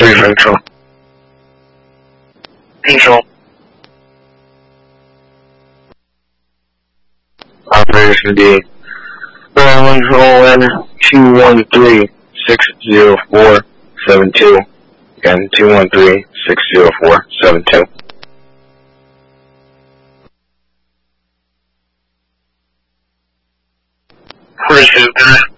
3 Central. Control. Operation D. Control N213-60472. Again, 213-60472. Pursuit.